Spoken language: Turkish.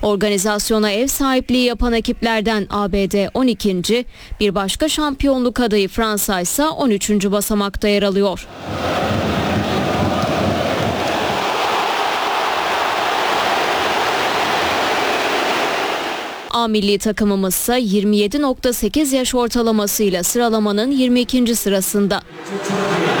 Organizasyona ev sahipliği yapan ekiplerden ABD 12. Bir başka şampiyonluk adayı Fransa ise 13. basamakta yer alıyor. A milli takımımız ise 27.8 yaş ortalamasıyla sıralamanın 22. sırasında.